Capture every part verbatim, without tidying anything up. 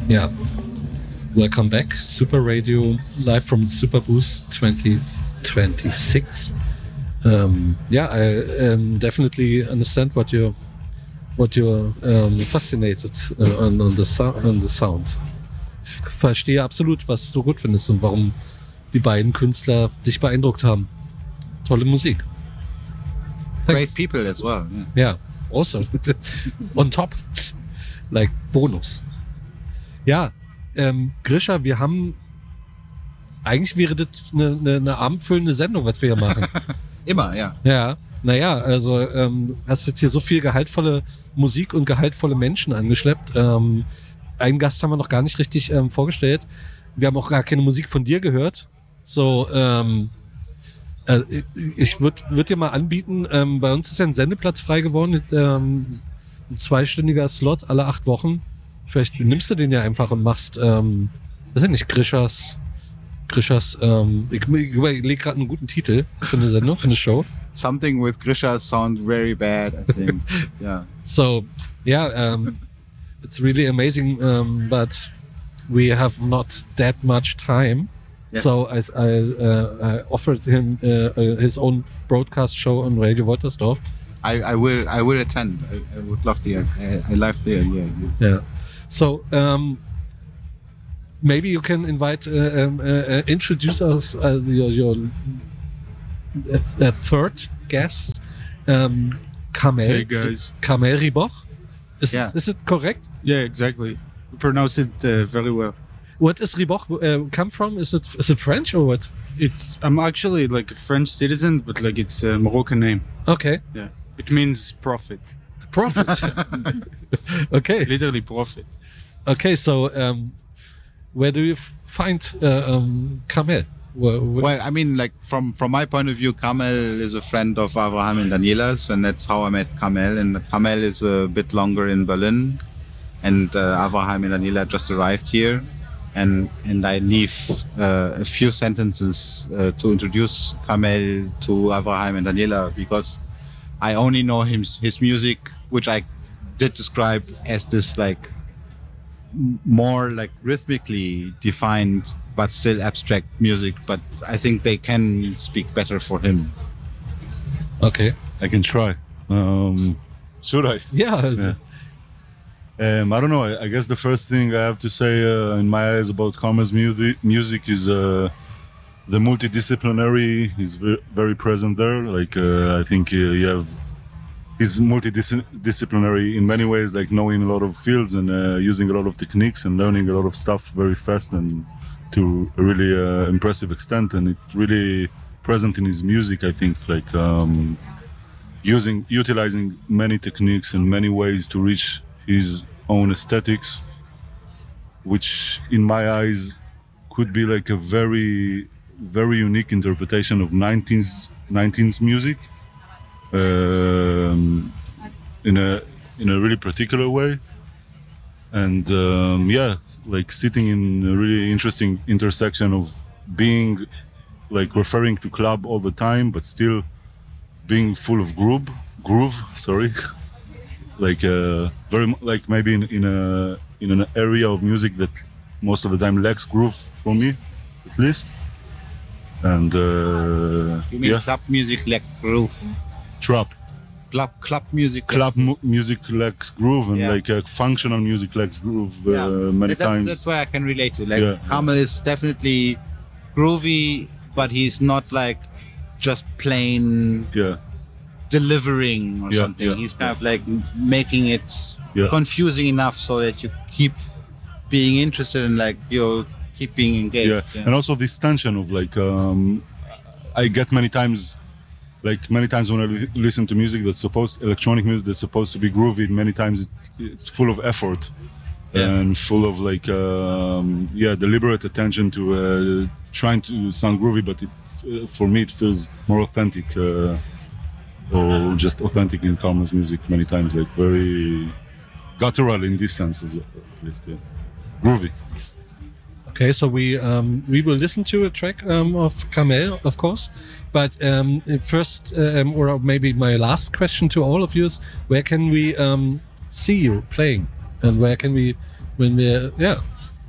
Yeah. Welcome back. Super Radio, live from the Super Booth twenty twenty-six. Um, yeah, I um, definitely understand what you're, what you're um, fascinated uh, on, on, the so- on the sound. Ich verstehe absolut, was du gut findest und warum die beiden Künstler dich beeindruckt haben. Tolle Musik. Thanks. Great people as well. Yeah, yeah, also on top, like Bonus. Ja, ähm, Grisha, wir haben eigentlich wäre das eine, eine, eine abendfüllende Sendung, was wir hier machen. Immer, ja. Ja, naja, also ähm, hast jetzt hier so viel gehaltvolle Musik und gehaltvolle Menschen angeschleppt. Ähm, einen Gast haben wir noch gar nicht richtig ähm, vorgestellt. Wir haben auch gar keine Musik von dir gehört. So, ähm, äh, ich würde würd dir mal anbieten, ähm, bei uns ist ja ein Sendeplatz frei geworden, ähm, ein zweistündiger Slot alle acht Wochen. Vielleicht nimmst du den ja einfach und machst, ähm, das sind nicht Grishas, Grishas, ähm, ich, ich überlege gerade einen guten Titel für eine Sendung, für eine Show. Something with Grisha sounds very bad, I think. Yeah. So, yeah, um, it's really amazing, um, but we have not that much time. Yes. So I, I, uh, I offered him uh, his own broadcast show on Radio Woltersdorf. I, I will I will attend. I, I would love to. I, I love the idea. Yeah. So um, maybe you can invite, uh, um, uh, introduce us uh, your, your uh, uh, third guest, um, Kamel. Hey guys. Kamel Riboch. Is, yeah. is it correct? Yeah, exactly. You pronounce it uh, very well. What is Riboch uh, come from? Is it is it French or what? It's I'm actually like a French citizen, but like it's a Moroccan name. Okay. Yeah. It means prophet. Prophet. Okay. Literally prophet. Okay, so um, where do you find uh, um, Kamel? Well, well, I mean, like from from my point of view, Kamel is a friend of Avraham and Daniela's, and that's how I met Kamel. And Kamel is a bit longer in Berlin, and uh, Avraham and Daniela just arrived here, and and I leave uh, a few sentences uh, to introduce Kamel to Avraham and Daniela, because I only know him his music, which I did describe as this like more like rhythmically defined but still abstract music, but I think they can speak better for him. Okay. I can try. Um, should I? Yeah. yeah. Um, I don't know. I, I guess the first thing I have to say uh, in my eyes about Kamel's music, music is uh, the multidisciplinary is very, very present there. Like uh, I think uh, you have he's multidisciplinary in many ways, like knowing a lot of fields and uh, using a lot of techniques and learning a lot of stuff very fast and to a really uh, impressive extent. And it's really present in his music, I think, like um, using, utilizing many techniques and many ways to reach his own aesthetics, which in my eyes could be like a very, very unique interpretation of nineteenth, nineteenth music. Um, in a in a really particular way, and um, yeah, like sitting in a really interesting intersection of being like referring to club all the time, but still being full of groove, groove. Sorry, like uh, very like maybe in, in a in an area of music that most of the time lacks groove for me, at least. And uh, you mean yeah. club music lacks groove? Trap. Club, club music. Club mu- music lacks groove, and yeah. like uh, functional music lacks groove uh, yeah. many that's, times. That's why I can relate to. Like yeah. Kamel is definitely groovy, but he's not like just plain yeah. delivering or yeah, something. Yeah, he's kind yeah. of like making it yeah. confusing enough so that you keep being interested and like you keep being engaged. Yeah. yeah, and also this tension of like um, I get many times. Like many times when I li- listen to music that's supposed, electronic music that's supposed to be groovy, many times it, it's full of effort yeah. and full of like, um, yeah, deliberate attention to uh, trying to sound groovy, but it, uh, for me it feels more authentic uh, or just authentic in Kamel's music many times, like very guttural in this sense as well, at least, yeah. Groovy. Okay, so we um, we will listen to a track um, of Kamel, of course. But um, first, um, or maybe my last question to all of you is, where can we um, see you playing, and where can we, when we, yeah,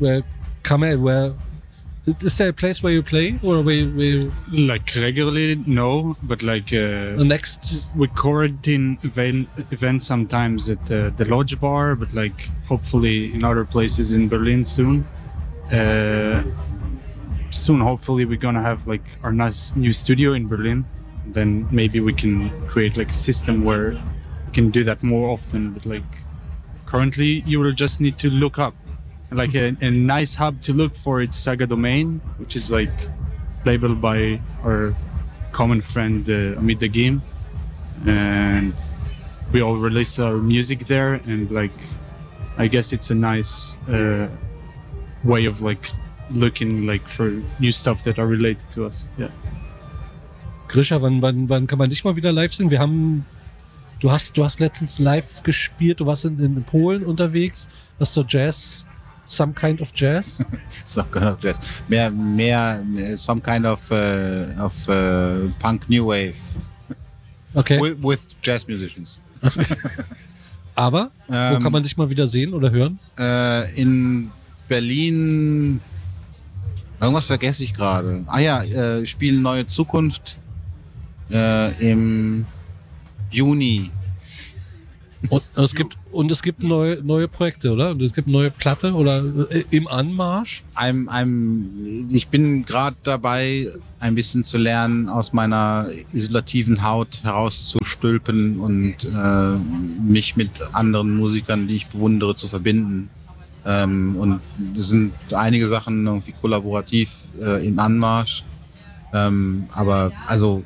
where Kamel, where is there a place where you play or where, where Like regularly, no, but like uh, the next? we quarantine event, events sometimes at uh, the Lodge Bar, but like hopefully in other places in Berlin soon. Uh, soon, hopefully, we're gonna have like our nice new studio in Berlin. Then maybe we can create like a system where we can do that more often. But like currently, you will just need to look up. Like a, a nice hub to look for it's Saga Domain, which is like labeled by our common friend uh, Amit Dagim, and we all release our music there. And like, I guess it's a nice uh, way of like looking like for new stuff that are related to us. Yeah. Grisha, wann, wann, wann kann man dich mal wieder live sehen? Wir haben, du hast, du hast letztens live gespielt, du warst in, in Polen unterwegs, hast du Jazz, some kind of jazz? Some kind of jazz. Mehr, mehr, some kind of uh, of uh, punk new wave. Okay. With, with jazz musicians. Aber, Ähm, wo kann man dich mal wieder sehen oder hören? Äh, in Berlin. Irgendwas vergesse ich gerade. Ah ja, äh, spielen Neue Zukunft äh, im Juni. Und es gibt, und es gibt neue, neue Projekte, oder? Und es gibt neue Platte oder äh, im Anmarsch? I'm, I'm, ich bin gerade dabei, ein bisschen zu lernen, aus meiner isolativen Haut herauszustülpen und äh, mich mit anderen Musikern, die ich bewundere, zu verbinden. Ähm, und es sind einige Sachen irgendwie kollaborativ äh, im Anmarsch. Ähm, aber also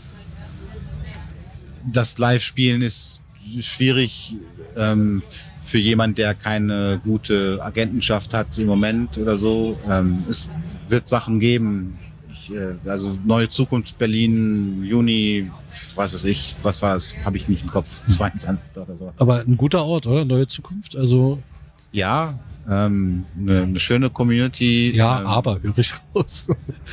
das Live-Spielen ist schwierig ähm, für jemand, der keine gute Agentenschaft hat im Moment oder so. Ähm, es wird Sachen geben. Ich, äh, also Neue Zukunft Berlin, Juni, was weiß ich, was war es, habe ich nicht im Kopf, zweiundzwanzigsten oder so. Aber ein guter Ort, oder? Neue Zukunft, also... Ja, ähm, eine, eine schöne Community. Ja, ähm, aber, höre ich raus.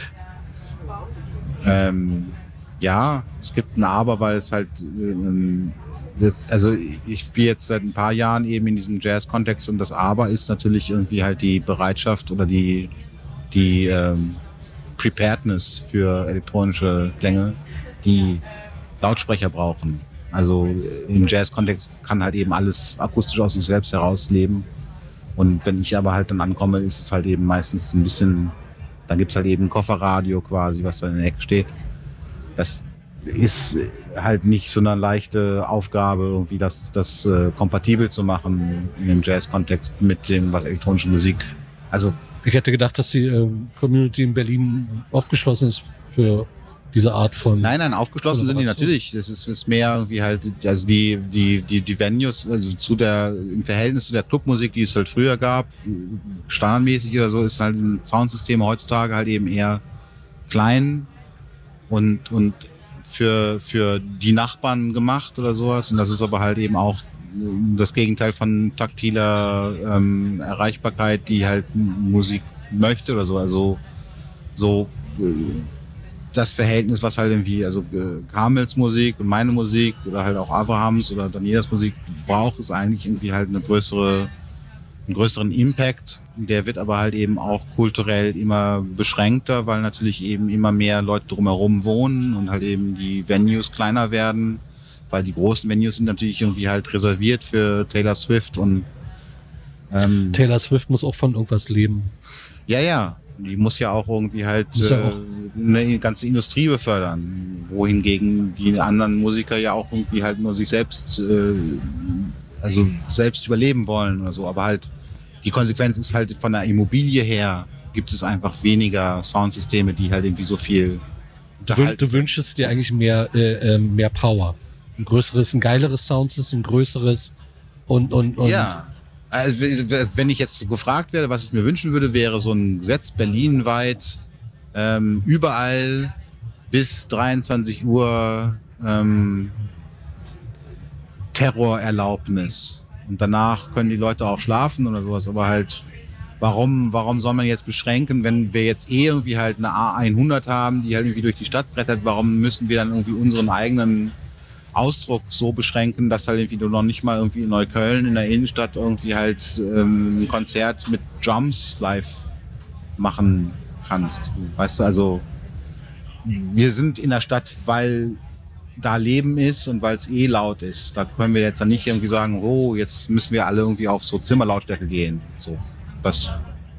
Ähm, ja, es gibt ein Aber, weil es halt, ähm, jetzt, also ich spiele jetzt seit ein paar Jahren eben in diesem Jazz-Kontext und das Aber ist natürlich irgendwie halt die Bereitschaft oder die, die ähm, Preparedness für elektronische Klänge, die Lautsprecher brauchen. Also im Jazz-Kontext kann halt eben alles akustisch aus sich selbst heraus leben. Und wenn ich aber halt dann ankomme, ist es halt eben meistens ein bisschen, dann gibt's halt eben ein Kofferradio quasi, was da in der Ecke steht. Das ist halt nicht so eine leichte Aufgabe, irgendwie das, das äh, kompatibel zu machen in dem Jazz-Kontext mit dem, was elektronische Musik, also Ich hätte gedacht, dass die äh, Community in Berlin aufgeschlossen ist für diese Art von... Nein, nein, aufgeschlossen sind die Kollaboration. natürlich. Das ist, ist mehr irgendwie halt, also die, die, die, die Venues, also zu der, im Verhältnis zu der Clubmusik, die es halt früher gab, standardmäßig oder so, ist halt ein Soundsystem heutzutage halt eben eher klein und, und für, für die Nachbarn gemacht oder sowas. Und das ist aber halt eben auch das Gegenteil von taktiler ähm, Erreichbarkeit, die halt Musik möchte oder so. Also so äh, das Verhältnis, was halt irgendwie, also äh, Kamels Musik und meine Musik oder halt auch Avrahams oder Danielas Musik braucht, ist eigentlich irgendwie halt eine größere, einen größeren Impact. Der wird aber halt eben auch kulturell immer beschränkter, weil natürlich eben immer mehr Leute drumherum wohnen und halt eben die Venues kleiner werden, weil die großen Venues sind natürlich irgendwie halt reserviert für Taylor Swift und ähm, Taylor Swift muss auch von irgendwas leben. ja, ja. Die muss ja auch irgendwie halt Muss ja äh, auch. eine ganze Industrie befördern, wohingegen die anderen Musiker ja auch irgendwie halt nur sich selbst, äh, also selbst überleben wollen oder so. Aber halt die Konsequenz ist halt von der Immobilie her gibt es einfach weniger Soundsysteme, die halt irgendwie so viel Du, wün du wünschst dir eigentlich mehr, äh, äh, mehr Power. Ein größeres, ein geileres Soundsystem, ein größeres und, und, und Ja. Also, wenn ich jetzt gefragt werde, was ich mir wünschen würde, wäre so ein Gesetz berlinweit, ähm, überall bis dreiundzwanzig Uhr ähm, Terrorerlaubnis. Und danach können die Leute auch schlafen oder sowas. Aber halt, warum, warum soll man jetzt beschränken, wenn wir jetzt eh irgendwie halt eine A hundert haben, die halt irgendwie durch die Stadt brettert, warum müssen wir dann irgendwie unseren eigenen Ausdruck so beschränken, dass halt irgendwie du noch nicht mal irgendwie in Neukölln in der Innenstadt irgendwie halt ähm, ein Konzert mit Drums live machen kannst. Weißt du, also wir sind in der Stadt, weil da Leben ist und weil es eh laut ist. Da können wir jetzt dann nicht irgendwie sagen, oh, jetzt müssen wir alle irgendwie auf so Zimmerlautstärke gehen. So, das.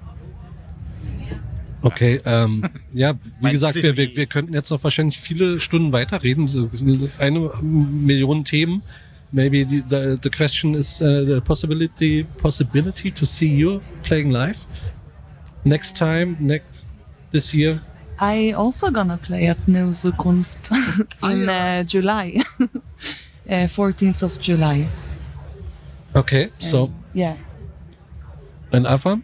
Okay, ähm, ja, wie gesagt, wir, wir, wir könnten jetzt noch wahrscheinlich viele Stunden weiterreden. So eine Million Themen. Maybe the, the, the question is uh, the possibility possibility to see you playing live next time, next this year. I also gonna play at New Zukunft in uh, July, uh, fourteenth of July. Okay, so Um, yeah. and Avram?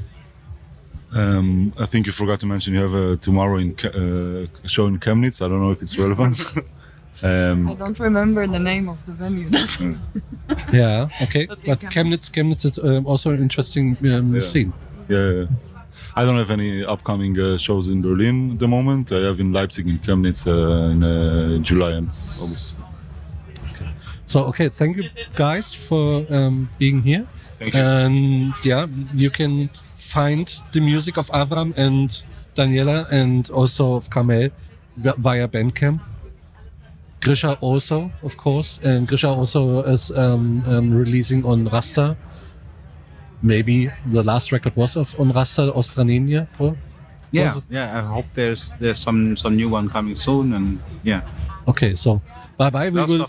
Um, I think you forgot to mention you have a tomorrow in Ke- uh, show in Chemnitz. I don't know if it's relevant. um, I don't remember the name of the venue. Yeah, okay. But But you can- Chemnitz, Chemnitz is um, also an interesting um, Yeah. scene. yeah, yeah. I don't have any upcoming uh, shows in Berlin at the moment. I have in Leipzig and Chemnitz uh, in uh, July and August. So, okay, thank you guys for um, being here. Thank you. And yeah, you can find the music of Avram and Daniela and also of Kamel vi- via Bandcamp. Grisha also, of course, and Grisha also is um, um, releasing on Rasta. Maybe the last record was of on Rasta Ostranenia. Bro? Yeah, yeah. I hope there's there's some some new one coming soon, and yeah. Okay, so bye bye. We Lots will of